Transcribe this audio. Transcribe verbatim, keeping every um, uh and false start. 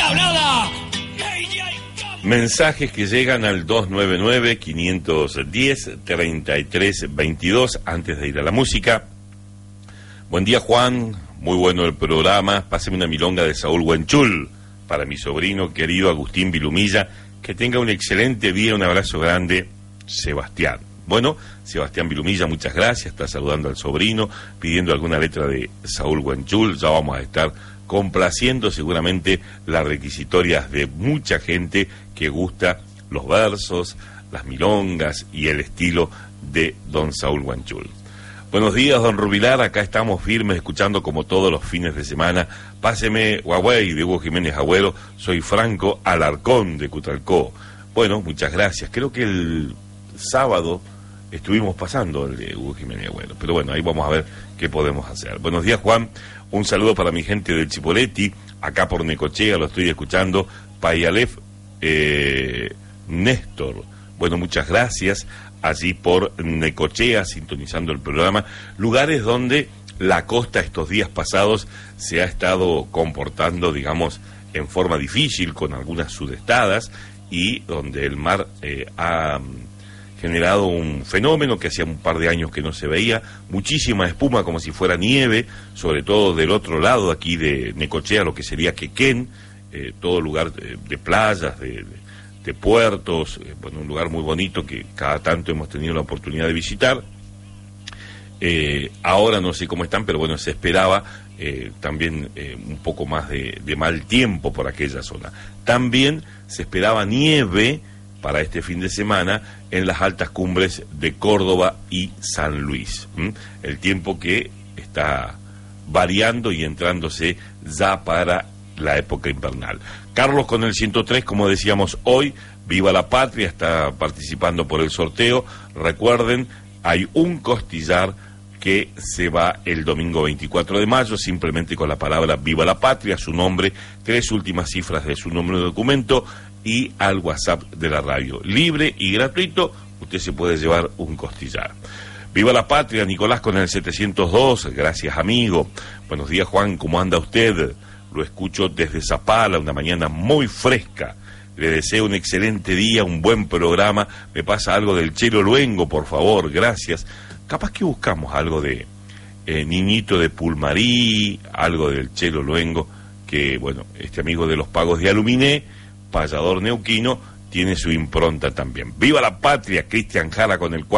hablada. Mensajes que llegan al dos nueve nueve, cinco uno cero, tres tres dos dos antes de ir a la música. Buen día, Juan, muy bueno el programa. Páseme una milonga de Saúl Huenchul para mi sobrino querido Agustín Vilumilla. Que tenga un excelente día, un abrazo grande, Sebastián. Bueno, Sebastián Vilumilla, muchas gracias, está saludando al sobrino, pidiendo alguna letra de Saúl Huenchul. Ya vamos a estar complaciendo seguramente las requisitorias de mucha gente que gusta los versos, las milongas y el estilo de don Saúl Huenchul. Buenos días, don Rubilar, acá estamos firmes escuchando como todos los fines de semana. Páseme Huawei de Hugo Jiménez Agüero, soy Franco Alarcón de Cutralcó. Bueno, muchas gracias, creo que el sábado estuvimos pasando el de Hugo Jiménez Agüero, pero bueno, ahí vamos a ver qué podemos hacer. Buenos días, Juan, un saludo para mi gente del Chipoleti, acá por Necochea, lo estoy escuchando, Payalef eh, Néstor. Bueno, muchas gracias, allí por Necochea, sintonizando el programa, lugares donde la costa estos días pasados se ha estado comportando, digamos, en forma difícil, con algunas sudestadas, y donde el mar eh, ha generado un fenómeno que hacía un par de años que no se veía, muchísima espuma como si fuera nieve, sobre todo del otro lado aquí de Necochea, lo que sería Quequén, eh, todo lugar de, de playas, de, de, de puertos, eh, bueno, un lugar muy bonito que cada tanto hemos tenido la oportunidad de visitar. Eh, ahora no sé cómo están, pero bueno, se esperaba eh, también eh, un poco más de, de mal tiempo por aquella zona. También se esperaba nieve para este fin de semana en las altas cumbres de Córdoba y San Luis. ¿Mm? El tiempo que está variando y entrándose ya para la época invernal. Carlos con el ciento tres, como decíamos hoy, Viva la Patria, está participando por el sorteo. Recuerden, hay un costillar que se va el domingo veinticuatro de mayo, simplemente con la palabra Viva la Patria, su nombre, tres últimas cifras de su número de documento y al WhatsApp de la radio. Libre y gratuito, usted se puede llevar un costillar. Viva la Patria, Nicolás con el setecientos dos, gracias amigo. Buenos días, Juan, ¿cómo anda usted? Lo escucho desde Zapala, una mañana muy fresca. Le deseo un excelente día, un buen programa. Me pasa algo del Chelo Luengo, por favor, gracias. Capaz que buscamos algo de eh, Niñito de Pulmarí, algo del Chelo Luengo, que, bueno, este amigo de los pagos de Aluminé, payador neuquino, tiene su impronta también. ¡Viva la Patria! Cristian Jara con el cual